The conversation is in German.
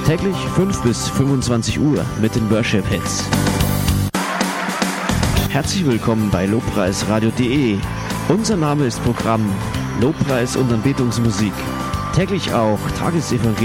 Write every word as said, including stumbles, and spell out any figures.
Täglich fünf bis fünfundzwanzig Uhr mit den Worship Hits. Herzlich willkommen bei lobpreisradio punkt de. Unser Name ist Programm Lobpreis und Anbetungsmusik. Täglich auch Tagesevangelium